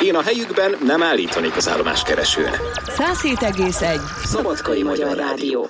Én a helyükben nem állítanék az állomáskeresőn. 107,1 Szabadkai Magyar Rádió.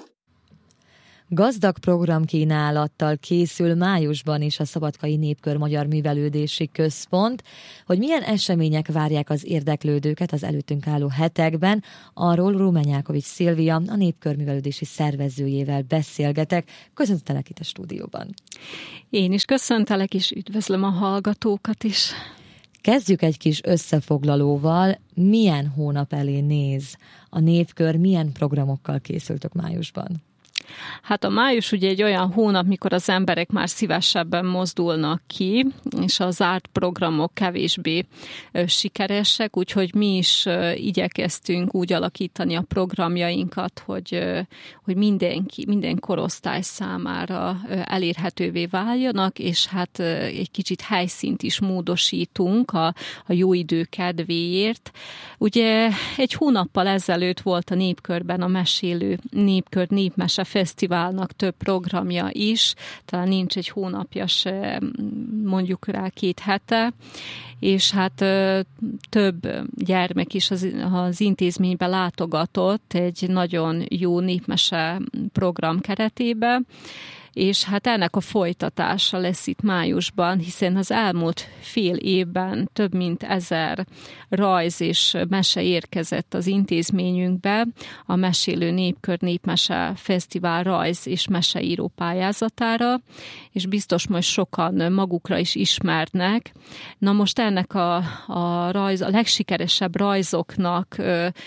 Gazdag programkínálattal készül májusban is a Szabadkai Népkör Magyar Művelődési Központ. Hogy milyen események várják az érdeklődőket az előttünk álló hetekben, arról Rumenyákovics Szilvia, a Népkör művelődési szervezőjével beszélgetek. Köszöntelek itt a stúdióban. Én is köszöntelek, és üdvözlöm a hallgatókat is. Kezdjük egy kis összefoglalóval. Milyen hónap elé néz a Népkör, milyen programokkal készültök májusban? Hát a május ugye egy olyan hónap, mikor az emberek már szívesebben mozdulnak ki, és a zárt programok kevésbé sikeresek, úgyhogy mi is igyekeztünk úgy alakítani a programjainkat, hogy minden korosztály számára elérhetővé váljanak, és hát egy kicsit helyszínt is módosítunk a jó idő kedvéért. Ugye egy hónappal ezelőtt volt a Népkörben a Mesélő Népkör Népmese Fesztiválnak több programja is, talán nincs egy hónapja se, mondjuk rá 2 hete, és hát több gyermek is az intézménybe látogatott egy nagyon jó népmese program keretébe, és hát ennek a folytatása lesz itt májusban, hiszen az elmúlt fél évben több mint 1000 rajz és mese érkezett az intézményünkbe, a Mesélő Népkör Népmese Fesztivál rajz és meseíró pályázatára, és biztos most sokan magukra is ismernek. Na most ennek a legsikeresebb rajzoknak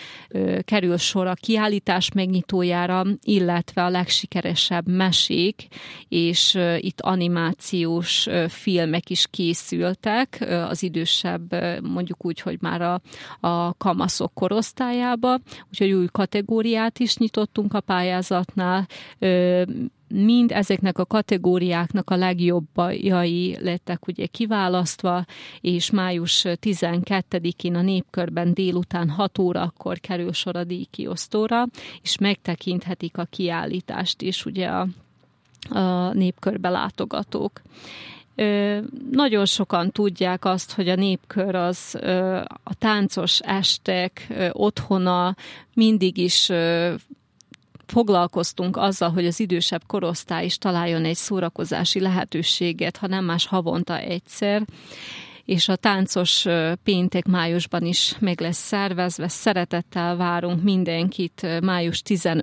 kerül sor a kiállítás megnyitójára, illetve a legsikeresebb mesék, és itt animációs filmek is készültek az idősebb, mondjuk úgy, hogy már a kamaszok korosztályába, úgyhogy új kategóriát is nyitottunk a pályázatnál. Mind ezeknek a kategóriáknak a legjobbjai lettek ugye kiválasztva, és május 12-én a Népkörben délután 6 órakor kerül sor a díjkiosztóra, és megtekinthetik a kiállítást is ugye a Népkörbe látogatók. Nagyon sokan tudják azt, hogy a Népkör az a táncos estek otthona, mindig is foglalkoztunk azzal, hogy az idősebb korosztály is találjon egy szórakozási lehetőséget, ha nem más havonta egyszer, és a táncos péntek májusban is meg lesz szervezve. Szeretettel várunk mindenkit május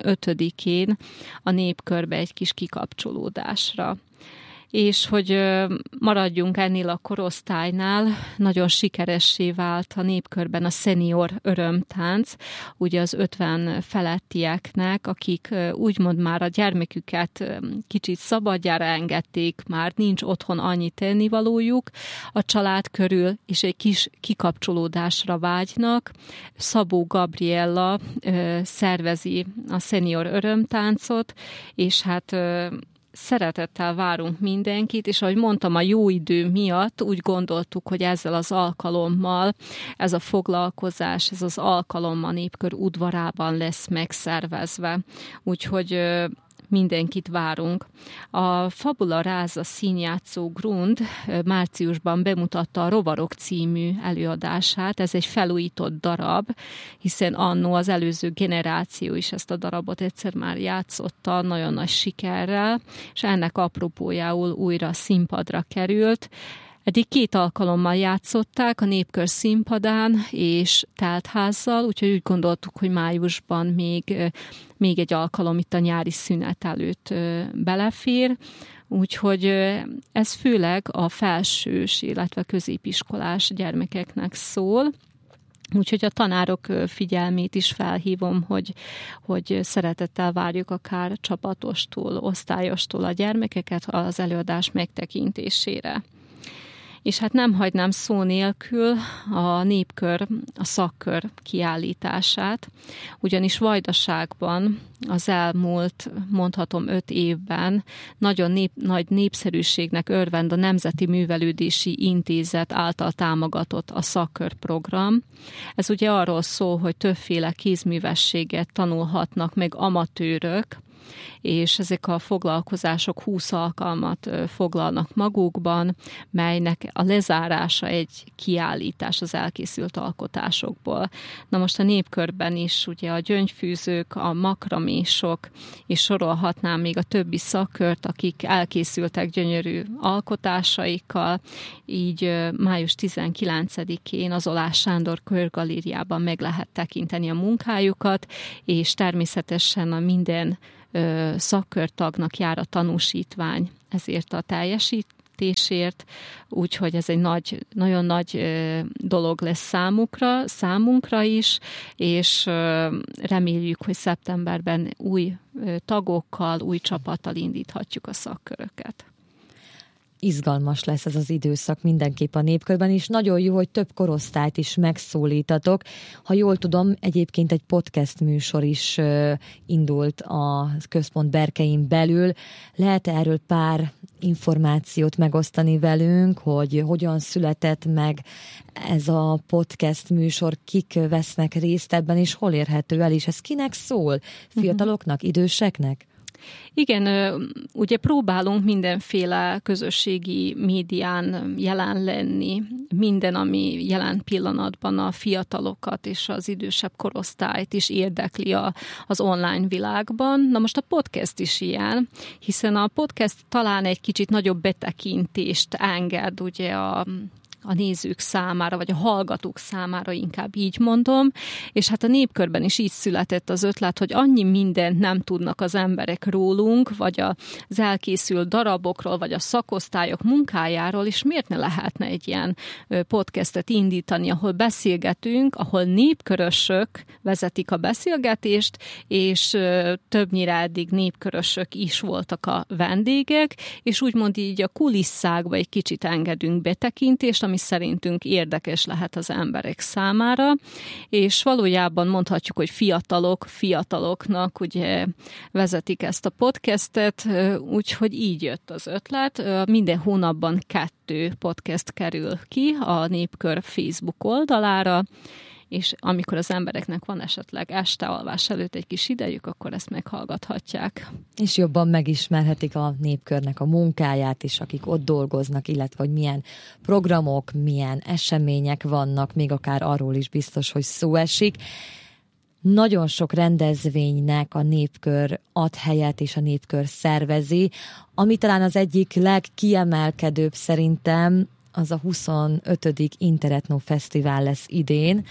15-én a Népkörbe egy kis kikapcsolódásra. És hogy maradjunk ennél a korosztálynál, nagyon sikeressé vált a Népkörben a szenior örömtánc, ugye az 50 felettieknek, akik úgymond már a gyermeküket kicsit szabadjára engedték, már nincs otthon annyi tennivalójuk a család körül, és egy kis kikapcsolódásra vágynak. Szabó Gabriella szervezi a szenior örömtáncot, és hát szeretettel várunk mindenkit, és ahogy mondtam, a jó idő miatt úgy gondoltuk, hogy ezzel az alkalommal, ez a foglalkozás, ez az alkalom a Népkör udvarában lesz megszervezve. Úgyhogy mindenkit várunk. A Fabula Rasa színjátszó Grund márciusban bemutatta a Rovarok című előadását. Ez egy felújított darab, hiszen annó az előző generáció is ezt a darabot egyszer már játszotta nagyon nagy sikerrel, és ennek apropójául újra színpadra került. Eddig 2 alkalommal játszották a Népkör színpadán és teltházzal, úgyhogy úgy gondoltuk, hogy májusban még egy alkalom itt a nyári szünet előtt belefér. Úgyhogy ez főleg a felsős, illetve középiskolás gyermekeknek szól. Úgyhogy a tanárok figyelmét is felhívom, hogy szeretettel várjuk akár csapatostól, osztályostól a gyermekeket az előadás megtekintésére. És hát nem hagynám szó nélkül a Népkör, a szakkör kiállítását, ugyanis Vajdaságban az elmúlt, mondhatom 5 évben nagyon nagy népszerűségnek örvend a Nemzeti Művelődési Intézet által támogatott a szakkörprogram. Ez ugye arról szól, hogy többféle kézművességet tanulhatnak meg amatőrök, és ezek a foglalkozások 20 alkalmat foglalnak magukban, melynek a lezárása egy kiállítás az elkészült alkotásokból. Na most a népkörben is ugye a gyöngyfűzők, a makramésok, és sorolhatnám még a többi szakkört, akik elkészültek gyönyörű alkotásaikkal, így május 19-én az Oláh Sándor Körgalériában meg lehet tekinteni a munkájukat, és természetesen a minden szakkörtagnak jár a tanúsítvány ezért a teljesítésért, úgyhogy ez egy nagyon nagy dolog lesz számunkra is, és reméljük, hogy szeptemberben új tagokkal, új csapattal indíthatjuk a szakköröket. Izgalmas lesz ez az időszak mindenképp a népkörben, és nagyon jó, hogy több korosztályt is megszólítatok. Ha jól tudom, egyébként egy podcast műsor is indult a központ berkein belül. Lehet erről pár információt megosztani velünk, hogy hogyan született meg ez a podcast műsor, kik vesznek részt ebben, és hol érhető el, és ez kinek szól? Fiataloknak, időseknek? Igen, ugye próbálunk mindenféle közösségi médián jelen lenni, minden, ami jelen pillanatban a fiatalokat és az idősebb korosztályt is érdekli az online világban. Na most a podcast is ilyen, hiszen a podcast talán egy kicsit nagyobb betekintést enged ugye a nézők számára, vagy a hallgatók számára, inkább így mondom, és hát a népkörben is így született az ötlet, hogy annyi mindent nem tudnak az emberek rólunk, vagy az elkészült darabokról, vagy a szakosztályok munkájáról, és miért ne lehetne egy ilyen podcastet indítani, ahol beszélgetünk, ahol népkörösök vezetik a beszélgetést, és többnyire eddig népkörösök is voltak a vendégek, és úgymond így a kulisszákba egy kicsit engedünk betekintést, ami szerintünk érdekes lehet az emberek számára, és valójában mondhatjuk, hogy fiataloknak ugye vezetik ezt a podcastet, úgyhogy így jött az ötlet. Minden hónapban 2 podcast kerül ki a Népkör Facebook oldalára, és amikor az embereknek van esetleg este alvás előtt egy kis idejük, akkor ezt meghallgathatják. És jobban megismerhetik a népkörnek a munkáját is, akik ott dolgoznak, illetve hogy milyen programok, milyen események vannak, még akár arról is biztos, hogy szó esik. Nagyon sok rendezvénynek a népkör ad helyet, és a népkör szervezi, ami talán az egyik legkiemelkedőbb szerintem, az a 25. Interetno Fesztivál lesz idén.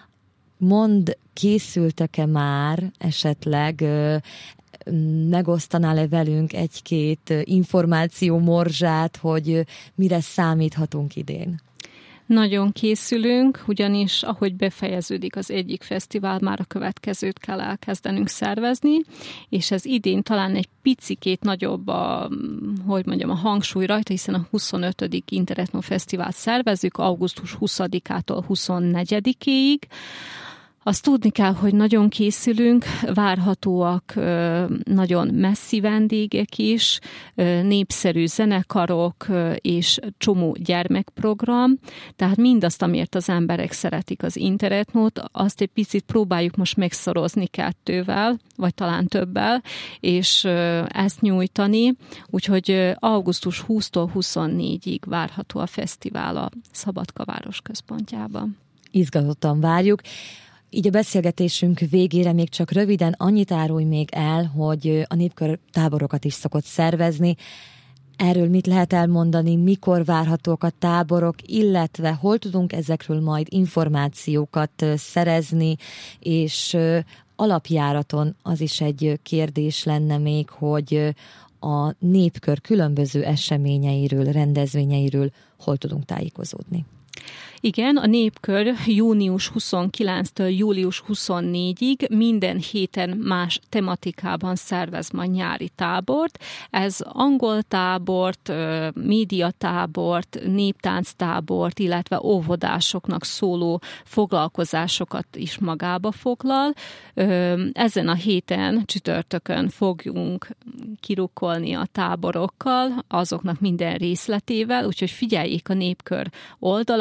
Készültek-e már esetleg, megosztanál-e velünk egy-két információ morzsát, hogy mire számíthatunk idén? Nagyon készülünk, ugyanis ahogy befejeződik az egyik fesztivál, már a következőt kell elkezdenünk szervezni, és ez idén talán egy picikét nagyobb a hangsúly rajta, hiszen a 25. Interetno Fesztivált szervezzük augusztus 20-ától 24-éig. Azt tudni kell, hogy nagyon készülünk, várhatóak nagyon messzi vendégek is, népszerű zenekarok és csomó gyermekprogram, tehát mindazt, amiért az emberek szeretik az Interetnót, azt egy picit próbáljuk most megszorozni 2-vel, vagy talán többel, és ezt nyújtani, úgyhogy augusztus 20-tól 24-ig várható a fesztivál a Szabadka városközpontjában. Izgatottan várjuk. Így a beszélgetésünk végére még csak röviden annyit árulj még el, hogy a népkör táborokat is szokott szervezni. Erről mit lehet elmondani, mikor várhatók a táborok, illetve hol tudunk ezekről majd információkat szerezni, és alapjáraton az is egy kérdés lenne még, hogy a népkör különböző eseményeiről, rendezvényeiről hol tudunk tájékozódni. Igen, a népkör június 29-től július 24-ig minden héten más tematikában szervez majd nyári tábort. Ez angol tábort, médiatábort, néptánctábort, illetve óvodásoknak szóló foglalkozásokat is magába foglal. Ezen a héten, csütörtökön fogjunk kirukkolni a táborokkal, azoknak minden részletével, úgyhogy figyeljék a népkör oldalát.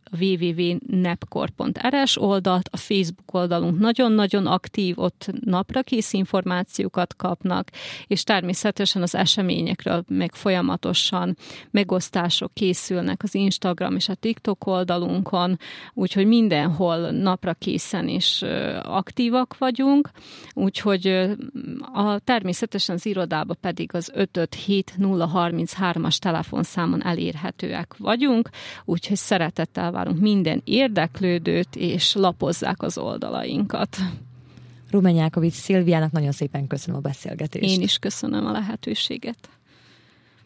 www.nepkor.rs oldalt, a Facebook oldalunk nagyon-nagyon aktív, ott naprakész információkat kapnak, és természetesen az eseményekről meg folyamatosan megosztások készülnek az Instagram és a TikTok oldalunkon, úgyhogy mindenhol naprakészen is aktívak vagyunk, úgyhogy természetesen az irodába pedig az 557-033-as telefonszámon elérhetőek vagyunk, úgyhogy szeretettel várunk minden érdeklődőt, és lapozzák az oldalainkat. Rumen Jákovics Szilviának nagyon szépen köszönöm a beszélgetést. Én is köszönöm a lehetőséget.